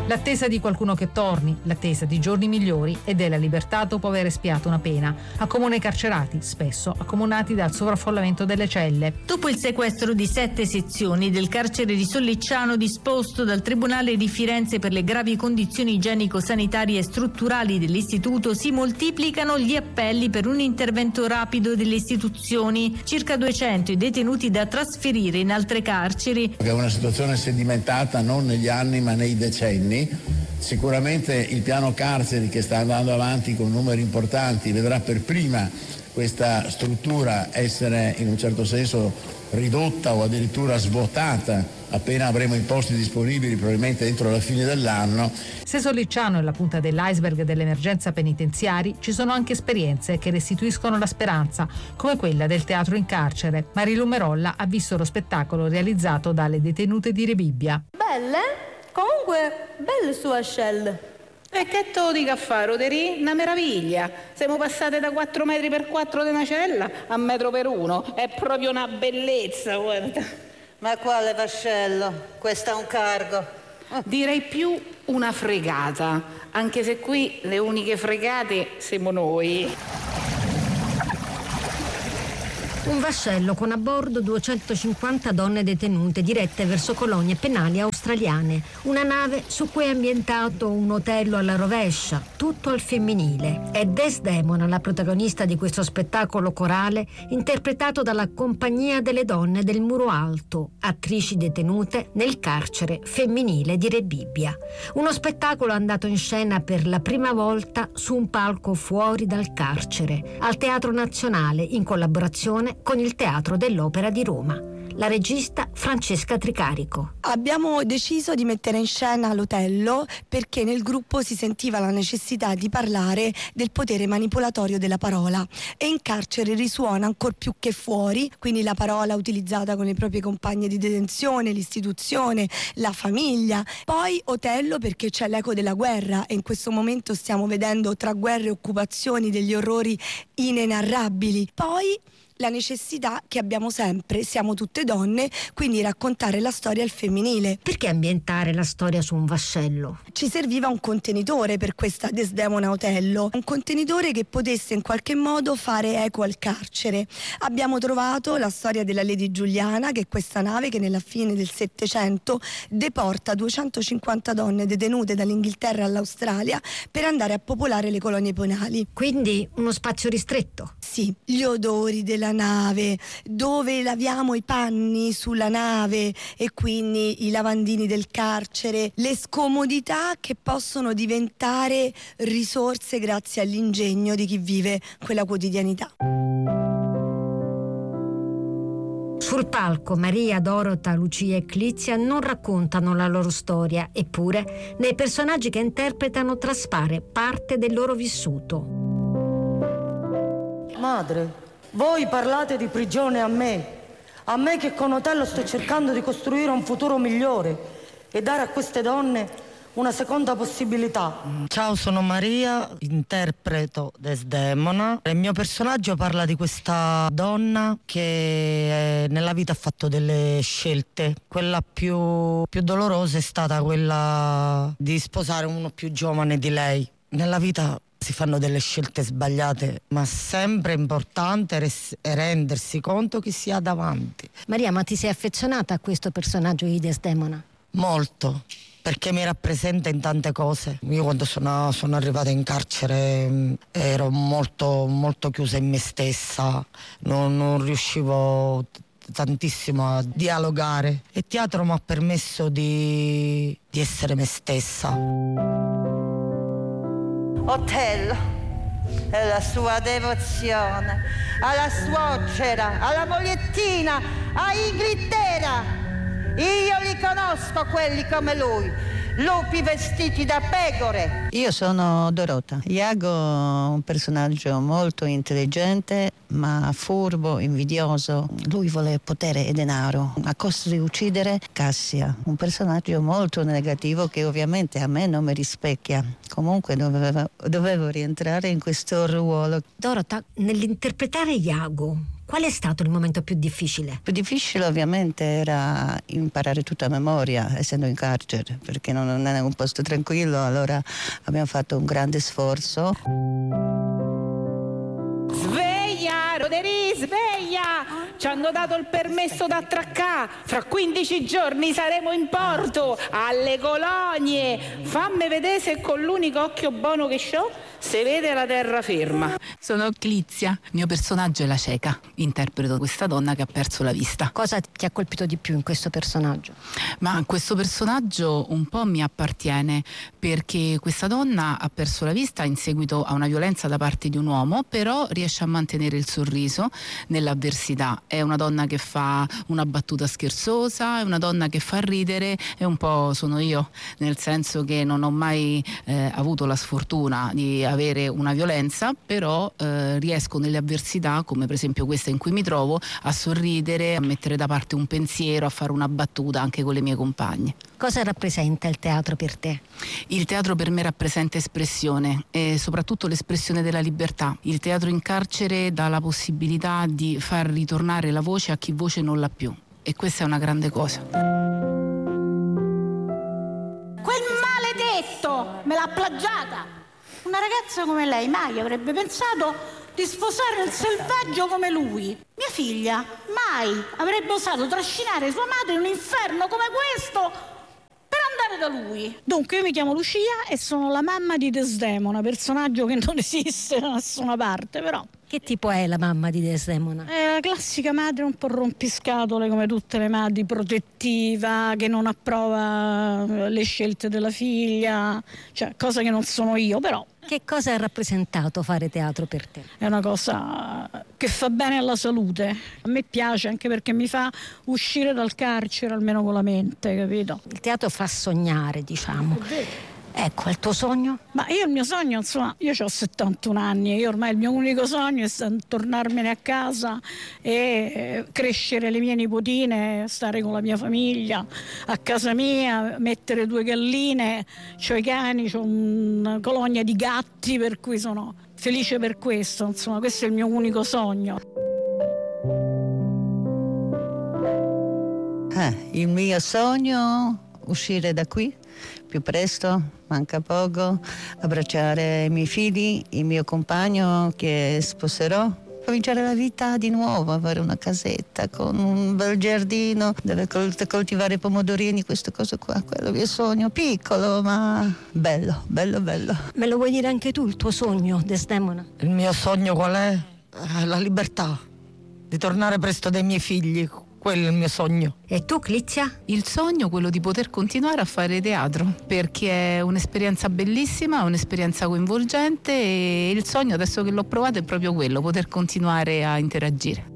L'attesa di qualcuno che torni, l'attesa di giorni migliori e della libertà dopo aver espiato una pena. Accomuna i carcerati, spesso accomunati dal sovraffollamento delle celle. Dopo il sequestro di 7 sezioni del carcere di Sollicciano disposto dal Tribunale di Firenze per le gravi condizioni igienico-sanitarie e strutturali dell'istituto, si moltiplicano gli appelli per un intervento rapido delle istituzioni. Circa 200 i detenuti da trasferire in altre carceri. È una situazione sedimentata non negli anni ma nei decenni. Sicuramente il piano carceri, che sta andando avanti con numeri importanti, vedrà per prima questa struttura essere in un certo senso ridotta o addirittura svuotata appena avremo i posti disponibili, probabilmente entro la fine dell'anno. Se Sollicciano è la punta dell'iceberg dell'emergenza penitenziari, ci sono anche esperienze che restituiscono la speranza, come quella del teatro in carcere. Marilu Merolla ha visto lo spettacolo realizzato dalle detenute di Rebibbia. Belle? Comunque, belle su ascelle. E che te lo dica a fare, Roderi? Una meraviglia. Siamo passate da 4 metri per 4 di una cella a 1 metro per 1. È proprio una bellezza, guarda. Ma quale vascello? Questo è un cargo. Direi più una fregata, anche se qui le uniche fregate siamo noi. Un vascello con a bordo 250 donne detenute dirette verso colonie penali australiane. Una nave su cui è ambientato un Otello alla rovescia, tutto al femminile. È Desdemona la protagonista di questo spettacolo corale interpretato dalla Compagnia delle Donne del Muro Alto, attrici detenute nel carcere femminile di Rebibbia. Uno spettacolo andato in scena per la prima volta su un palco fuori dal carcere, al Teatro Nazionale in collaborazione con il Teatro dell'Opera di Roma. La regista Francesca Tricarico. Abbiamo deciso di mettere in scena l'Otello perché nel gruppo si sentiva la necessità di parlare del potere manipolatorio della parola, e in carcere risuona ancor più che fuori, quindi la parola utilizzata con le proprie compagne di detenzione, l'istituzione, la famiglia. Poi Otello perché c'è l'eco della guerra, e in questo momento stiamo vedendo tra guerre e occupazioni degli orrori inenarrabili. Poi la necessità che abbiamo sempre, siamo tutte donne, quindi raccontare la storia al femminile. Perché ambientare la storia su un vascello? Ci serviva un contenitore per questa Desdemona Otello, un contenitore che potesse in qualche modo fare eco al carcere. Abbiamo trovato la storia della Lady Giuliana, che è questa nave che nella fine del Settecento deporta 250 donne detenute dall'Inghilterra all'Australia per andare a popolare le colonie penali. Quindi uno spazio ristretto? Sì, gli odori della nave, dove laviamo i panni sulla nave e quindi i lavandini del carcere, le scomodità che possono diventare risorse grazie all'ingegno di chi vive quella quotidianità. Sul palco Maria, Dorota, Lucia e Clizia non raccontano la loro storia, eppure nei personaggi che interpretano traspare parte del loro vissuto. Madre, voi parlate di prigione a me che con Otello sto cercando di costruire un futuro migliore e dare a queste donne una seconda possibilità. Ciao, sono Maria, interpreto Desdemona. Il mio personaggio parla di questa donna che nella vita ha fatto delle scelte. Quella più dolorosa è stata quella di sposare uno più giovane di lei. Nella vita si fanno delle scelte sbagliate, ma sempre è importante rendersi conto chi si ha davanti. Maria, ma ti sei affezionata a questo personaggio di Desdemona? Molto, perché mi rappresenta in tante cose. Io quando sono arrivata in carcere ero molto, molto chiusa in me stessa, non riuscivo tantissimo a dialogare. E il teatro mi ha permesso di essere me stessa. Otello e la sua devozione alla suocera, alla mogliettina, a Inghilterra. Io li conosco quelli come lui, lupi vestiti da pecore. Io sono Dorota. Iago è un personaggio molto intelligente, ma furbo, invidioso. Lui vuole potere e denaro a costo di uccidere Cassia, un personaggio molto negativo che ovviamente a me non mi rispecchia. Comunque dovevo rientrare in questo ruolo. Dorota, nell'interpretare Iago, Qual è stato il momento più difficile? Più difficile ovviamente era imparare tutta a memoria, essendo in carcere, perché non è un posto tranquillo, allora abbiamo fatto un grande sforzo. Sveglia, Roderi, sveglia! Ci hanno dato il permesso d'attraccare. Fra 15 giorni saremo in porto, alle colonie. Fammi vedere se con l'unico occhio buono che c'ho si vede la terraferma. Sono Clizia, il mio personaggio è la cieca, interpreto questa donna che ha perso la vista. Cosa ti ha colpito di più in questo personaggio? Ma questo personaggio un po' mi appartiene, perché questa donna ha perso la vista in seguito a una violenza da parte di un uomo, però riesce a mantenere il sorriso nell'avversità. È una donna che fa una battuta scherzosa, è una donna che fa ridere, e un po' sono io, nel senso che non ho mai avuto la sfortuna di avere una violenza, però riesco nelle avversità, come per esempio questa in cui mi trovo, a sorridere, a mettere da parte un pensiero, a fare una battuta anche con le mie compagne. Cosa rappresenta il teatro per te? Il teatro per me rappresenta espressione, e soprattutto l'espressione della libertà. Il teatro in carcere dà la possibilità di far ritornare la voce a chi voce non l'ha più, e questa è una grande cosa. Quel maledetto me l'ha plagiata. Una ragazza come lei mai avrebbe pensato di sposare il selvaggio come lui. Mia figlia mai avrebbe osato trascinare sua madre in un inferno come questo per andare da lui. Dunque, io mi chiamo Lucia e sono la mamma di Desdemona, personaggio che non esiste da nessuna parte, però. Che tipo è la mamma di Desdemona? È la classica madre un po' rompiscatole, come tutte le madri, protettiva, che non approva le scelte della figlia, cioè cosa che non sono io, però. Che cosa ha rappresentato fare teatro per te? È una cosa che fa bene alla salute. A me piace anche perché mi fa uscire dal carcere, almeno con la mente, capito? Il teatro fa sognare, diciamo. Ecco, il tuo sogno? Ma io il mio sogno, insomma, io ho 71 anni e io ormai il mio unico sogno è tornarmene a casa e crescere le mie nipotine, stare con la mia famiglia, a casa mia, mettere 2 galline, c'ho i cani, c'ho una colonia di gatti, per cui sono felice per questo, insomma, questo è il mio unico sogno. Il mio sogno, uscire da qui più presto, manca poco, abbracciare i miei figli, il mio compagno che sposerò, cominciare la vita di nuovo, avere una casetta con un bel giardino dove coltivare pomodorini, queste cose qua, quello è il mio sogno, piccolo ma bello, bello, bello. Me lo vuoi dire anche tu, il tuo sogno, Desdemona? Il mio sogno qual è? La libertà, di tornare presto dai miei figli. Quello è il mio sogno. E tu, Clizia? Il sogno è quello di poter continuare a fare teatro, perché è un'esperienza bellissima, un'esperienza coinvolgente, e il sogno, adesso che l'ho provato, è proprio quello, poter continuare a interagire.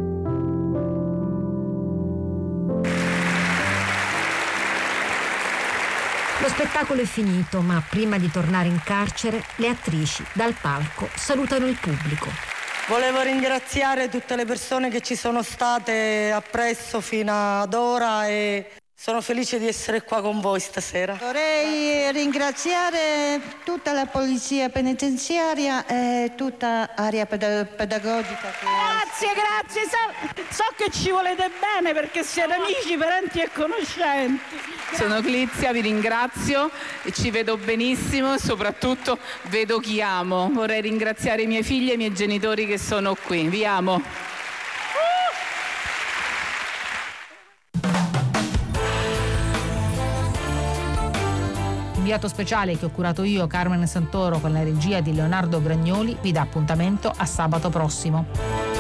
Lo spettacolo è finito, ma prima di tornare in carcere, le attrici dal palco salutano il pubblico. Volevo ringraziare tutte le persone che ci sono state appresso fino ad ora e sono felice di essere qua con voi stasera. Vorrei ringraziare tutta la polizia penitenziaria e tutta area pedagogica. Grazie, so che ci volete bene perché siete amici, parenti e conoscenti. Sono Clizia, vi ringrazio e ci vedo benissimo e soprattutto vedo chi amo. Vorrei ringraziare i miei figli e i miei genitori che sono qui. Vi amo. Inviato speciale che ho curato io, Carmen Santoro, con la regia di Leonardo Gragnoli, vi dà appuntamento a sabato prossimo.